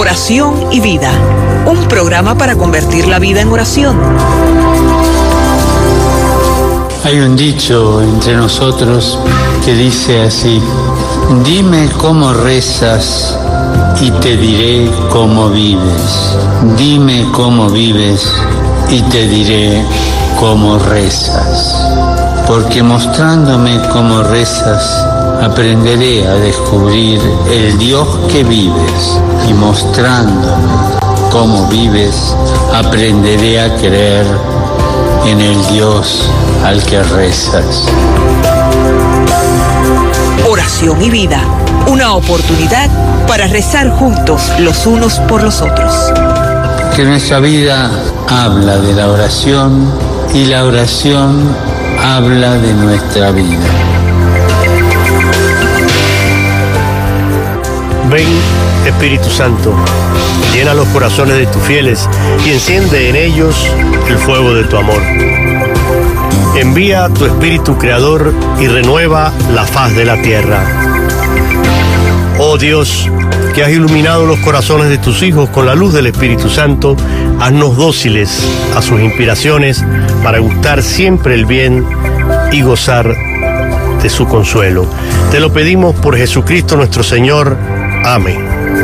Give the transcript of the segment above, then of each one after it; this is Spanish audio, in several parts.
Oración y Vida, un programa para convertir la vida en oración. Hay un dicho entre nosotros que dice así: dime cómo rezas y te diré cómo vives. Dime cómo vives y te diré cómo rezas. Porque mostrándome cómo rezas, aprenderé a descubrir el Dios que vives. Y mostrándome cómo vives, aprenderé a creer en el Dios al que rezas. Oración y Vida, una oportunidad para rezar juntos los unos por los otros. Que nuestra vida habla de la oración y la oración habla de nuestra vida. Ven, Espíritu Santo, llena los corazones de tus fieles y enciende en ellos el fuego de tu amor. Envía tu Espíritu Creador y renueva la faz de la tierra. Oh Dios, que has iluminado los corazones de tus hijos con la luz del Espíritu Santo, haznos dóciles a sus inspiraciones para gustar siempre el bien y gozar de su consuelo. Te lo pedimos por Jesucristo nuestro Señor. Amén.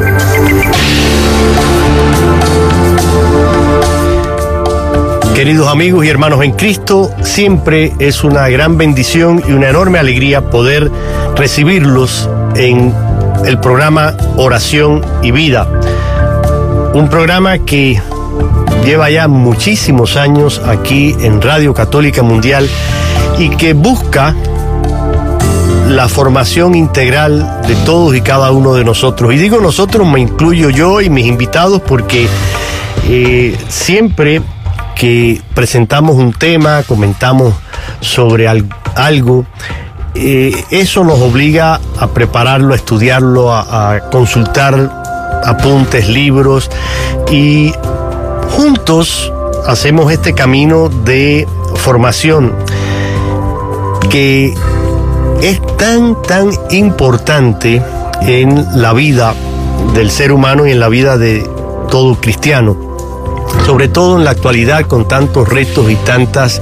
Queridos amigos y hermanos en Cristo, siempre es una gran bendición y una enorme alegría poder recibirlos en el programa Oración y Vida. Un programa que lleva ya muchísimos años aquí en Radio Católica Mundial y que busca la formación integral de todos y cada uno de nosotros. Y digo nosotros, me incluyo yo y mis invitados, porque siempre que presentamos un tema, comentamos sobre algo, eso nos obliga a prepararlo, a estudiarlo, a consultar apuntes, libros, y juntos hacemos este camino de formación que es tan importante en la vida del ser humano y en la vida de todo cristiano, sobre todo en la actualidad, con tantos retos y tantas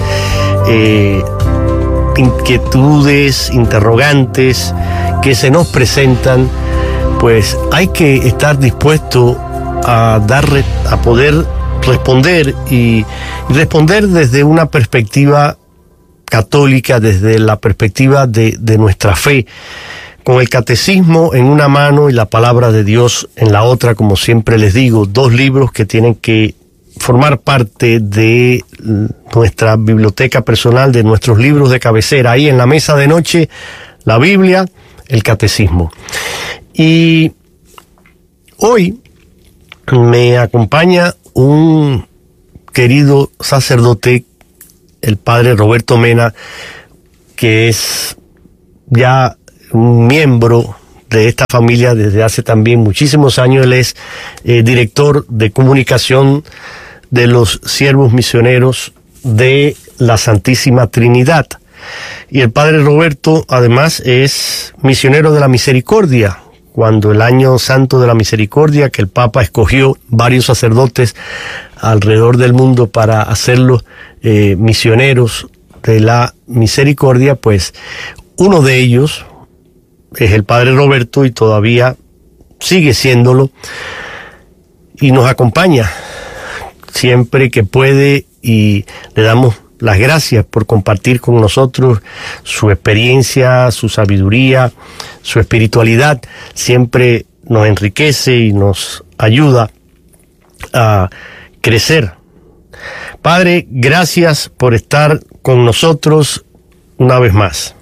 inquietudes, interrogantes que se nos presentan. Pues hay que estar dispuesto a poder responder y responder desde una perspectiva católica, desde la perspectiva de nuestra fe, con el catecismo en una mano y la palabra de Dios en la otra, como siempre les digo, dos libros que tienen que formar parte de nuestra biblioteca personal, de nuestros libros de cabecera, ahí en la mesa de noche, la Biblia, el catecismo. Y hoy me acompaña un querido sacerdote, el padre Roberto Mena, que es ya un miembro de esta familia desde hace también muchísimos años. Él es director de comunicación de los siervos misioneros de la Santísima Trinidad. Y el padre Roberto además es misionero de la Misericordia. Cuando el año santo de la Misericordia, que el Papa escogió varios sacerdotes alrededor del mundo para hacerlos misioneros de la Misericordia, pues uno de ellos es el padre Roberto y todavía sigue siéndolo, y nos acompaña siempre que puede, y le damos las gracias por compartir con nosotros su experiencia, su sabiduría, su espiritualidad. Siempre nos enriquece y nos ayuda a crecer. Padre, gracias por estar con nosotros una vez más.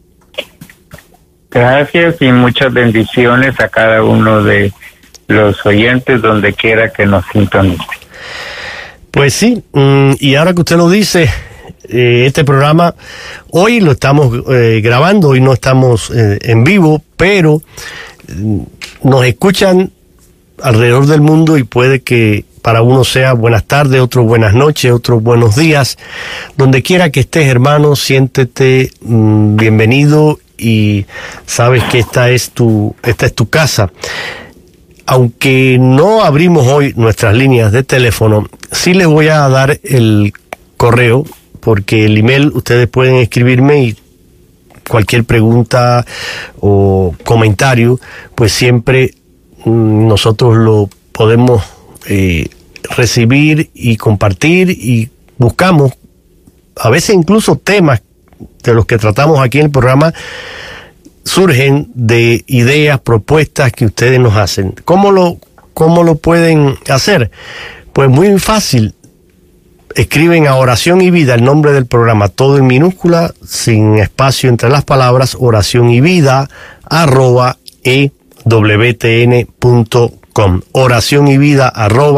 Gracias y muchas bendiciones a cada uno de los oyentes donde quiera que nos sintonice. Pues sí, y ahora que usted lo dice, este programa hoy lo estamos grabando, hoy no estamos en vivo, pero nos escuchan alrededor del mundo y puede que para uno sea buenas tardes, otros buenas noches, otros buenos días. Donde quiera que estés, hermano, siéntete bienvenido y sabes que esta es tu casa. aunque no abrimos hoy nuestras líneas de teléfono, sí les voy a dar el correo, porque el email ustedes pueden escribirme y cualquier pregunta o comentario, pues siempre nosotros lo podemos recibir y compartir, y buscamos a veces incluso temas de los que tratamos aquí en el programa surgen de ideas, propuestas que ustedes nos hacen. ¿Cómo lo pueden hacer? Pues muy fácil. Escriben a Oración y Vida, el nombre del programa, todo en minúscula, sin espacio entre las palabras, oración y vida, @ewtn.com. Oración y vida,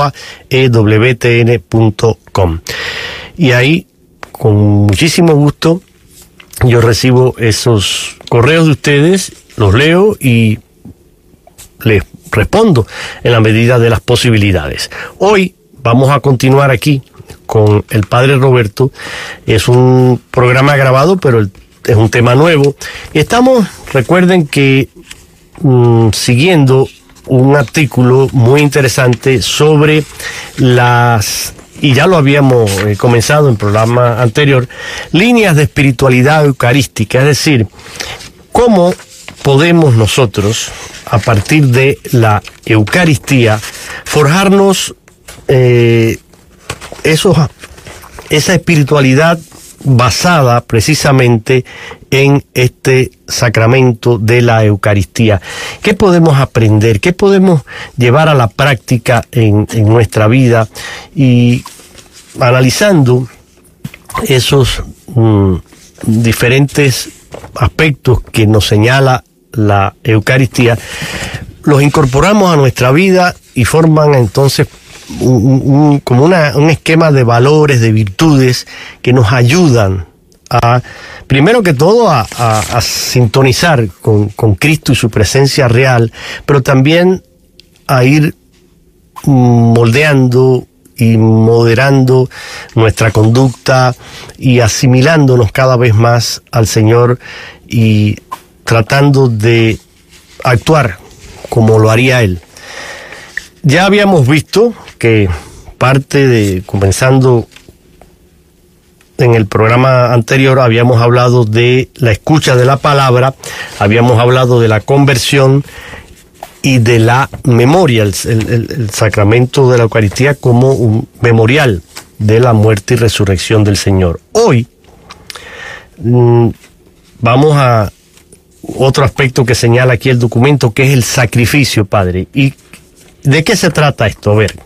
@ewtn.com. Y ahí, con muchísimo gusto, yo recibo esos correos de ustedes, los leo y les respondo en la medida de las posibilidades. Hoy vamos a continuar aquí con el Padre Roberto. Es un programa grabado, pero es un tema nuevo. Y estamos, recuerden que siguiendo un artículo muy interesante sobre y ya lo habíamos comenzado en el programa anterior, líneas de espiritualidad eucarística, es decir, cómo podemos nosotros, a partir de la Eucaristía, forjarnos esa espiritualidad basada precisamente en este sacramento de la Eucaristía. ¿Qué podemos aprender? ¿Qué podemos llevar a la práctica en nuestra vida? Y analizando esos diferentes aspectos que nos señala la Eucaristía, los incorporamos a nuestra vida y forman entonces como un esquema de valores, de virtudes que nos ayudan a, primero que todo, a sintonizar con Cristo y su presencia real, pero también a ir moldeando y moderando nuestra conducta y asimilándonos cada vez más al Señor y tratando de actuar como lo haría Él. Ya habíamos visto que comenzando en el programa anterior, habíamos hablado de la escucha de la palabra, habíamos hablado de la conversión y de la memoria, el sacramento de la Eucaristía como un memorial de la muerte y resurrección del Señor. Hoy vamos a otro aspecto que señala aquí el documento, que es el sacrificio, Padre. ¿Y de qué se trata esto? A ver.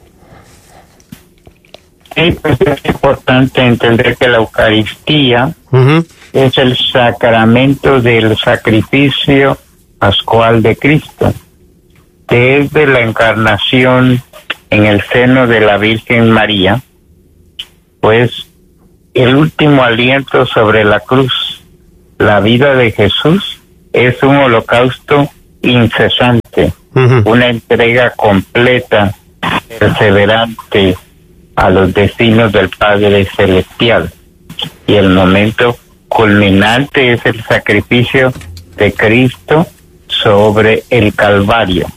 Sí, pues es importante entender que la Eucaristía es el sacramento del sacrificio pascual de Cristo. Desde la encarnación en el seno de la Virgen María, pues el último aliento sobre la cruz, la vida de Jesús, es un holocausto incesante, una entrega completa, perseverante a los destinos del Padre Celestial. Y el momento culminante es el sacrificio de Cristo sobre el Calvario.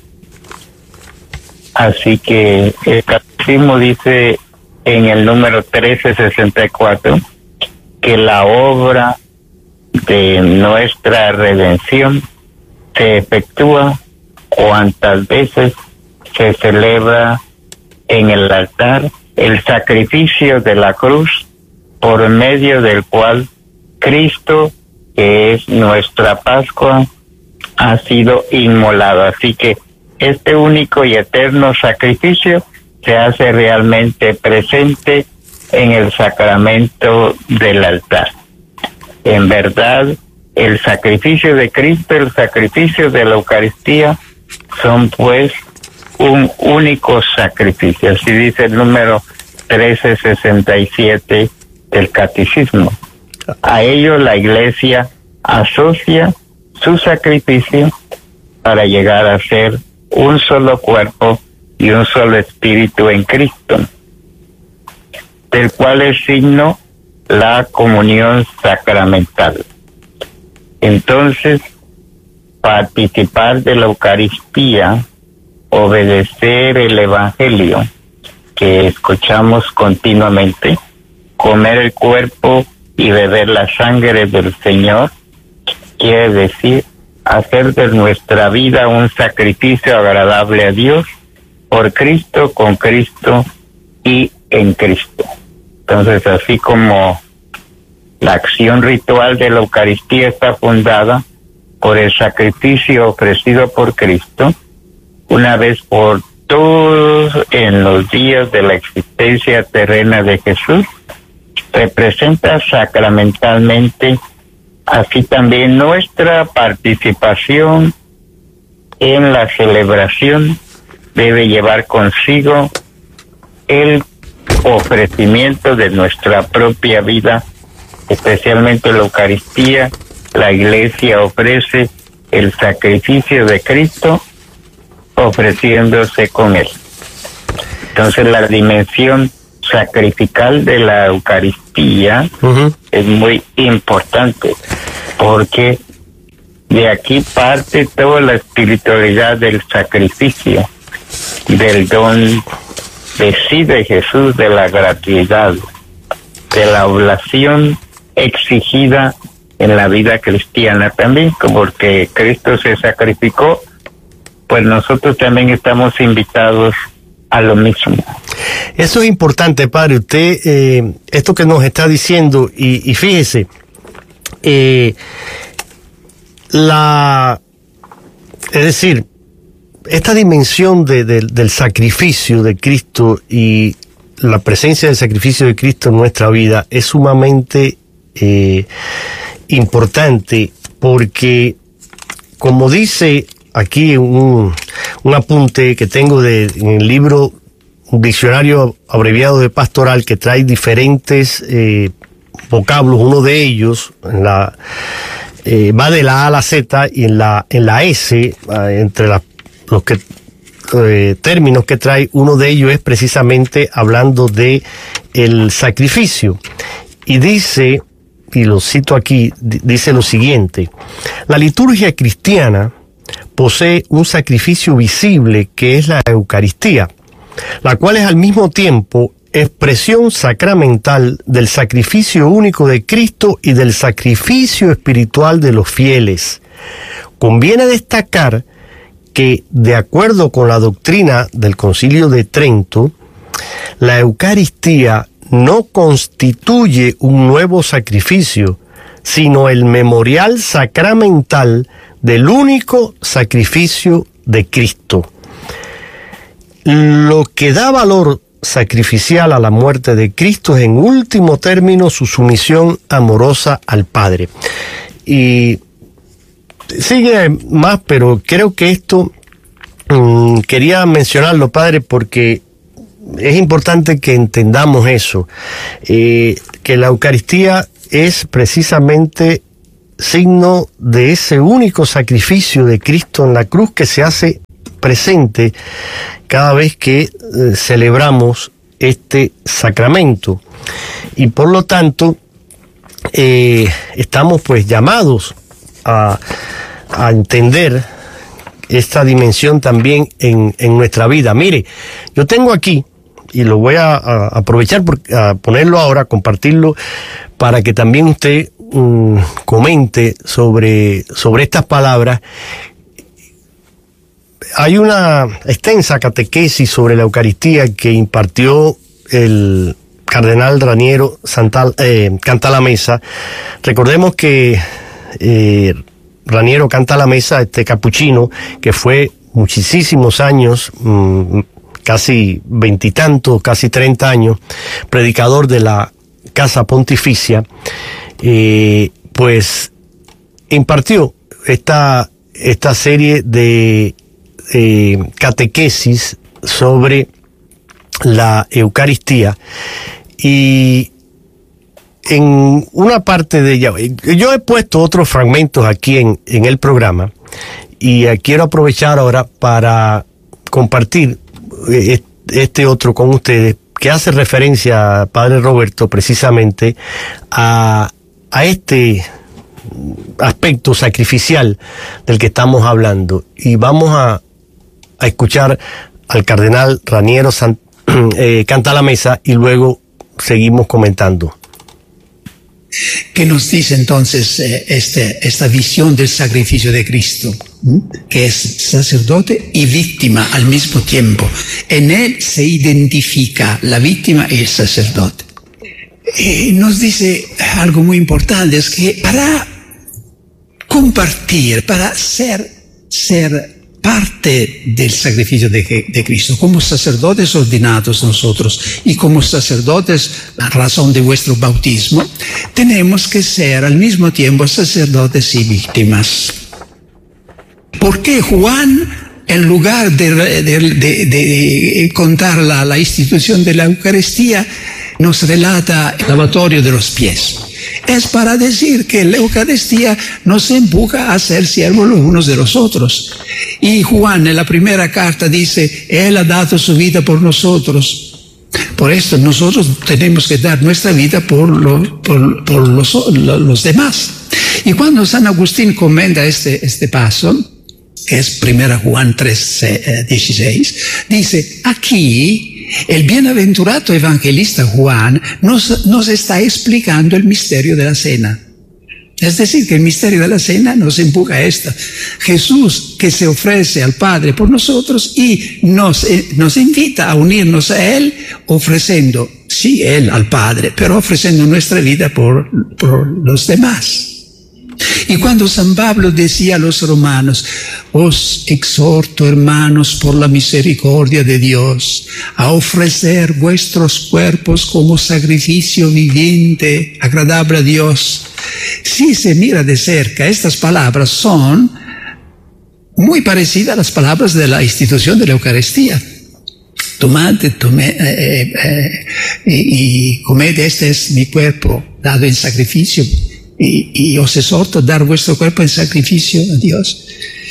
Así que el Catecismo dice en el número 1364 que la obra de nuestra redención se efectúa cuantas veces se celebra en el altar el sacrificio de la cruz, por medio del cual Cristo, que es nuestra Pascua, ha sido inmolado. Así que este único y eterno sacrificio se hace realmente presente en el sacramento del altar. En verdad, el sacrificio de Cristo, el sacrificio de la Eucaristía, son pues un único sacrificio. Así dice el número 1367 del Catecismo. A ello la Iglesia asocia su sacrificio para llegar a ser un solo cuerpo y un solo espíritu en Cristo, del cual es signo la comunión sacramental. Entonces, participar de la Eucaristía obedecer el Evangelio que escuchamos continuamente, comer el cuerpo y beber la sangre del Señor, quiere decir hacer de nuestra vida un sacrificio agradable a Dios, por Cristo, con Cristo y en Cristo. Entonces, así como la acción ritual de la Eucaristía está fundada por el sacrificio ofrecido por Cristo, una vez por todos en los días de la existencia terrena de Jesús, representa sacramentalmente así también nuestra participación en la celebración. Debe llevar consigo el ofrecimiento de nuestra propia vida, especialmente la Eucaristía. La Iglesia ofrece el sacrificio de Cristo ofreciéndose con él. Entonces la dimensión sacrificial de la Eucaristía es muy importante, porque de aquí parte toda la espiritualidad del sacrificio, del don de sí de Jesús, de la gratuidad, de la oblación exigida en la vida cristiana también, porque Cristo se sacrificó, pues nosotros también estamos invitados a lo mismo. Eso es importante, padre. Usted, esto que nos está diciendo, y fíjese, es decir, esta dimensión del sacrificio de Cristo y la presencia del sacrificio de Cristo en nuestra vida es sumamente importante, porque, como dice aquí un apunte que tengo en el libro, un diccionario abreviado de pastoral que trae diferentes vocablos, uno de ellos va de la A a la Z, y en la S, entre los términos que trae, uno de ellos es precisamente hablando de el sacrificio, y dice, y lo cito aquí, dice lo siguiente: la liturgia cristiana posee un sacrificio visible que es la Eucaristía, la cual es al mismo tiempo expresión sacramental del sacrificio único de Cristo y del sacrificio espiritual de los fieles. Conviene destacar que, de acuerdo con la doctrina del Concilio de Trento, la Eucaristía no constituye un nuevo sacrificio, sino el memorial sacramental del único sacrificio de Cristo. Lo que da valor sacrificial a la muerte de Cristo es, en último término, su sumisión amorosa al Padre. Y sigue más, pero creo que esto quería mencionarlo, padre, porque es importante que entendamos eso, que la Eucaristía es precisamente signo de ese único sacrificio de Cristo en la cruz que se hace presente cada vez que celebramos este sacramento, y por lo tanto estamos pues llamados a entender esta dimensión también en nuestra vida. Mire, yo tengo aquí, y lo voy a aprovechar a ponerlo ahora, compartirlo, para que también usted comente sobre estas palabras. Hay una extensa catequesis sobre la Eucaristía que impartió el cardenal Raniero Cantalamessa. Recordemos que Raniero Cantalamessa, este capuchino, que fue muchísimos años, casi veintitantos, casi 30 años, predicador de la Casa Pontificia, pues impartió esta serie de catequesis sobre la Eucaristía, y en una parte de ella, yo he puesto otros fragmentos aquí en el programa, y quiero aprovechar ahora para compartir este otro con ustedes, que hace referencia, Padre Roberto, precisamente a este aspecto sacrificial del que estamos hablando, y vamos a a escuchar al cardenal Raniero Cantalamessa y luego seguimos comentando. ¿Qué nos dice entonces esta visión del sacrificio de Cristo? Que es sacerdote y víctima al mismo tiempo. En él se identifica la víctima y el sacerdote. Nos dice algo muy importante, es que para compartir, para ser parte del sacrificio de Cristo, como sacerdotes ordenados nosotros y como sacerdotes a razón de vuestro bautismo, tenemos que ser al mismo tiempo sacerdotes y víctimas. ¿Por qué Juan, en lugar de contar la institución de la Eucaristía, nos relata el lavatorio de los pies? Es para decir que la Eucaristía nos empuja a ser siervos los unos de los otros. Y Juan en la primera carta dice, Él ha dado su vida por nosotros. Por esto nosotros tenemos que dar nuestra vida por los demás. Y cuando San Agustín comenta este paso, que es 1 Juan 3:16, dice, aquí el bienaventurado evangelista Juan nos está explicando el misterio de la cena. Es decir, que el misterio de la cena nos empuja a esto. Jesús que se ofrece al Padre por nosotros y nos invita a unirnos a Él, ofreciendo, sí, Él al Padre, pero ofreciendo nuestra vida por los demás. Y cuando San Pablo decía a los romanos, os exhorto, hermanos, por la misericordia de Dios, a ofrecer vuestros cuerpos como sacrificio viviente, agradable a Dios. Si se mira de cerca, estas palabras son muy parecidas a las palabras de la institución de la Eucaristía. Tomad y comed, este es mi cuerpo dado en sacrificio. Y os exhorto a dar vuestro cuerpo en sacrificio a Dios.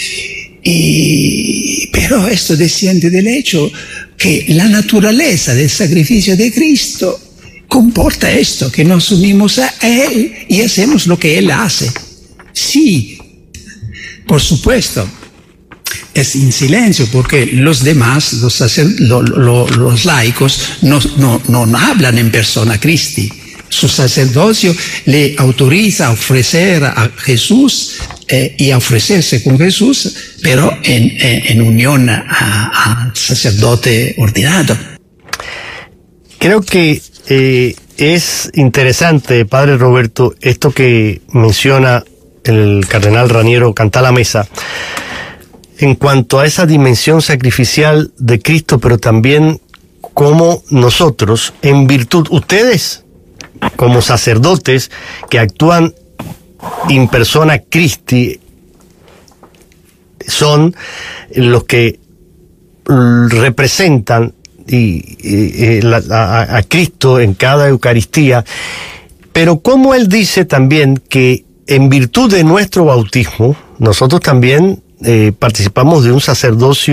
Pero esto desciende del hecho que la naturaleza del sacrificio de Cristo comporta esto, que nos unimos a Él y hacemos lo que Él hace. Sí, por supuesto, es en porque los demás, los laicos, no hablan en persona Christi. Su sacerdocio le autoriza a ofrecer a Jesús y a ofrecerse con Jesús, pero en unión al sacerdote ordenado. Creo que es interesante, Padre Roberto, esto que menciona el cardenal Raniero Cantalamessa en cuanto a esa dimensión sacrificial de Cristo, pero también como nosotros, en virtud, ustedes como sacerdotes que actúan in persona Christi, son los que representan a Cristo en cada Eucaristía, pero como él dice también que en virtud de nuestro bautismo, nosotros también participamos de un sacerdocio